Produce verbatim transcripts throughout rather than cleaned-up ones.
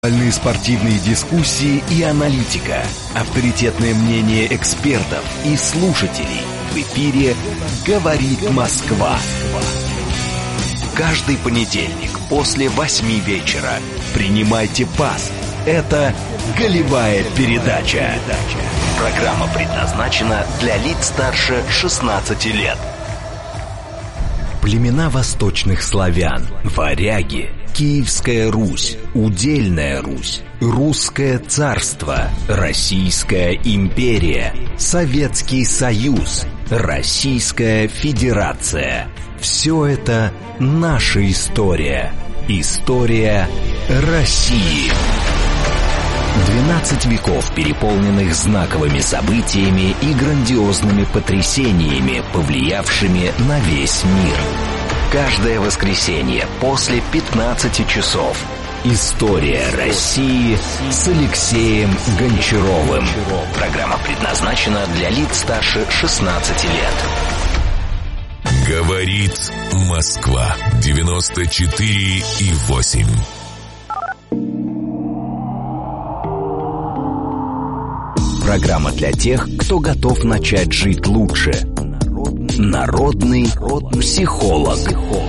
Спортивные дискуссии и аналитика, авторитетное мнение экспертов и слушателей. В эфире «Говорит Москва». Каждый понедельник после восьми вечера принимайте пас. Это «Голевая передача». Программа предназначена для лиц старше шестнадцати лет. Племена восточных славян, варяги, Киевская Русь, Удельная Русь, Русское царство, Российская империя, Советский Союз, Российская Федерация. Все это наша история. История России. двенадцать веков, переполненных знаковыми событиями и грандиозными потрясениями, повлиявшими на весь мир. Каждое воскресенье после пятнадцати часов. История России с Алексеем Гончаровым. Программа предназначена для лиц старше шестнадцати лет. Говорит Москва. девяносто четыре и восемь. Программа для тех, кто готов начать жить лучше. Народный психолог.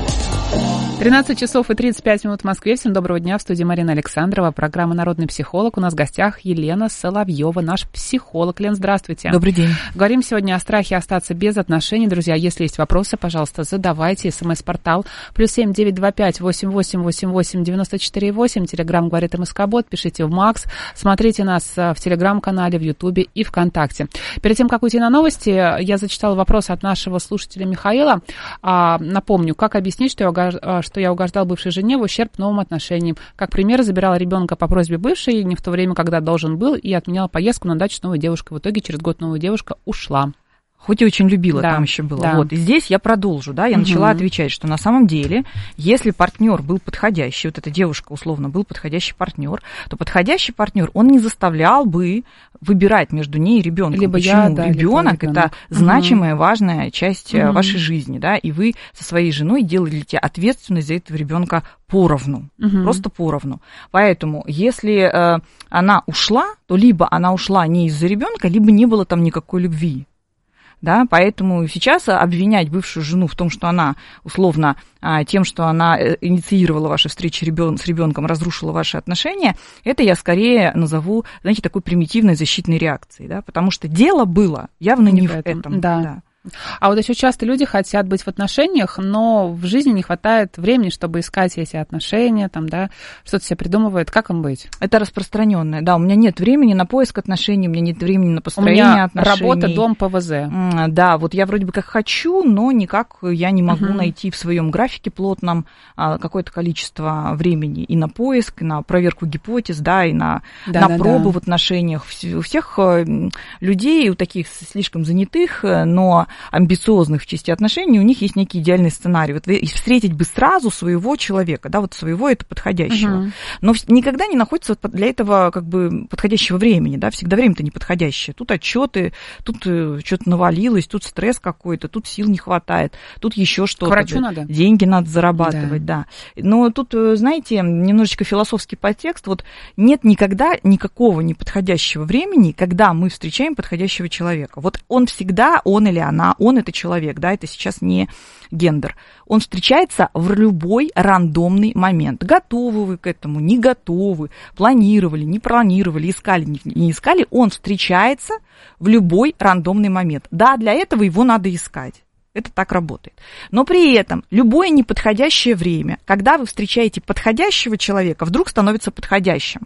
тринадцать часов и тридцать пять минут в Москве. Всем доброго дня. В студии Марина Александрова. Программа «Народный психолог». У нас в гостях Елена Соловьева, наш психолог. Лен, здравствуйте. Добрый день. Говорим сегодня о страхе остаться без отношений. Друзья, если есть вопросы, пожалуйста, задавайте. СМС-портал плюс семь девять два пять восемь восемь восемь восемь девяносто четыре восемь. Телеграм говорит МСК-бот. Пишите в Макс. Смотрите нас в Телеграм-канале, в Ютубе и ВКонтакте. Перед тем, как уйти на новости, я зачитала вопрос от нашего слушателя Михаила. Напомню, как объяснить, что я что я угождал бывшей жене в ущерб новым отношениям. Как пример, забирала ребенка по просьбе бывшей, не в то время, когда должен был, и отменяла поездку на дачу с новой девушкой. В итоге через год новая девушка ушла. Хоть и очень любила, да, там еще было. Да. Вот, и здесь я продолжу, да, я угу. начала отвечать, что на самом деле, если партнер был подходящий, вот эта девушка, условно, был подходящий партнер, то подходящий партнер, он не заставлял бы выбирать между ней и ребенком. Либо Почему? Я, да, ребенок либо это угу. значимая, важная часть угу. вашей жизни, да, и вы со своей женой делаете ответственность за этого ребенка поровну, угу. просто поровну. Поэтому, если э, она ушла, то либо она ушла не из-за ребенка, либо не было там никакой любви. Да, поэтому сейчас обвинять бывшую жену в том, что она, условно, тем, что она инициировала ваши встречи с ребенком, разрушила ваши отношения, это я скорее назову, знаете, такой примитивной защитной реакцией, да, потому что дело было явно не, не в этом. этом да. Да. А вот еще часто люди хотят быть в отношениях, но в жизни не хватает времени, чтобы искать эти отношения, там, да, что-то себе придумывают. Как им быть? Это распространенное, да. У меня нет времени на поиск отношений, у меня нет времени на построение у меня отношений. Работа, дом, ПВЗ. Да, вот я вроде бы как хочу, но никак я не могу uh-huh. найти в своем графике плотном какое-то количество времени и на поиск, и на проверку гипотез, да, и на, да, на да, пробу да. в отношениях. У всех людей, у таких слишком занятых, но амбициозных в части отношений, у них есть некий идеальный сценарий. Вот встретить бы сразу своего человека, да, вот своего это подходящего. Uh-huh. Но никогда не находится для этого как бы подходящего времени, да, всегда время-то неподходящее. Тут отчеты, тут что-то навалилось, тут стресс какой-то, тут сил не хватает, тут еще что-то. К врачу надо. Деньги надо зарабатывать, да. да. Но тут, знаете, немножечко философский подтекст. Вот нет никогда никакого неподходящего времени, когда мы встречаем подходящего человека. Вот он всегда, он или она, он это человек, да, это сейчас не гендер. Он встречается в любой рандомный момент. Готовы вы к этому, не готовы, планировали, не планировали, искали, не искали, он встречается в любой рандомный момент. Да, для этого его надо искать. Это так работает. Но при этом любое неподходящее время, когда вы встречаете подходящего человека, вдруг становится подходящим.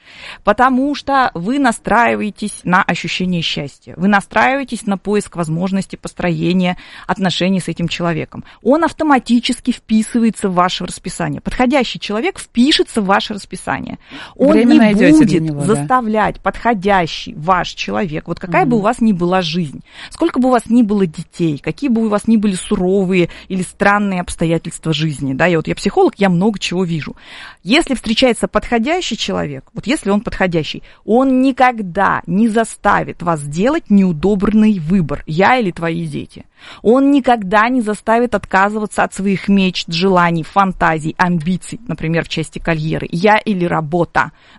Потому что вы настраиваетесь на ощущение счастья, вы настраиваетесь на поиск возможности построения отношений с этим человеком. Он автоматически вписывается в ваше расписание. Подходящий человек впишется в ваше расписание. Он Время не будет него, заставлять да? подходящий ваш человек, вот какая угу. бы у вас ни была жизнь, сколько бы у вас ни было детей, какие бы у вас ни были суровые или странные обстоятельства жизни. Да, я вот я психолог, я много чего вижу. Если встречается подходящий человек, вот если он подходящий, он никогда не заставит вас делать неудобный выбор, я или твои дети. Он никогда не заставит отказываться от своих мечт, желаний, фантазий, амбиций, например, в части карьеры, я или работа.